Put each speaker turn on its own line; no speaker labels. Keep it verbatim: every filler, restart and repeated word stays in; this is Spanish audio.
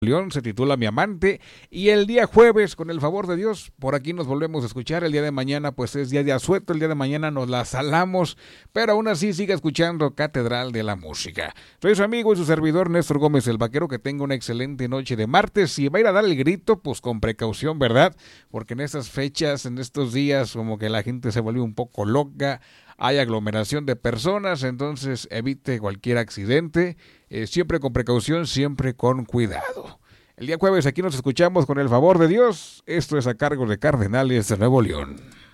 León se titula Mi Amante, y el día jueves, con el favor de Dios, por aquí nos volvemos a escuchar. El día de mañana pues es día de asueto, el día de mañana nos la salamos, pero aún así siga escuchando Catedral de la Música. Soy su amigo y su servidor Néstor Gómez el Vaquero, que tenga una excelente noche de martes. Si va a ir a dar el grito, pues con precaución, ¿verdad? Porque en estas fechas, en estos días, como que la gente se vuelve un poco loca, hay aglomeración de personas, entonces evite cualquier accidente, eh, siempre con precaución, siempre con cuidado. El día jueves aquí nos escuchamos con el favor de Dios. Esto es a cargo de Cardenales de Nuevo León.